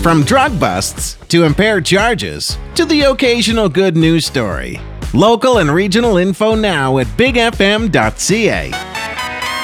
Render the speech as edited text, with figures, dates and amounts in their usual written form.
From drug busts to impaired charges to the occasional good news story. Local and regional info now at bigfm.ca.